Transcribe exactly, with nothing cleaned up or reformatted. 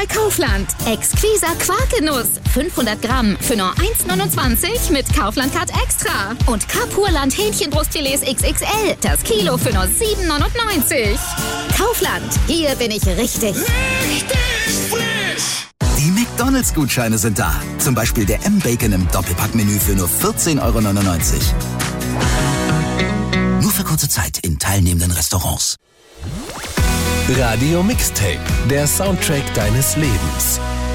bei Kaufland. Exquiser Quarkenuss. fünfhundert Gramm für nur eins neunundzwanzig mit Kaufland-Card Extra. Und Kapurland Hähnchenbrustfilets X X L. Das Kilo für nur sieben neunundneunzig. Kaufland. Hier bin ich richtig. Richtig frisch! Die McDonalds-Gutscheine sind da. Zum Beispiel der M-Bacon im Doppelpackmenü für nur vierzehn Euro neunundneunzig. Nur für kurze Zeit in teilnehmenden Restaurants. Radio Mixtape, der Soundtrack deines Lebens.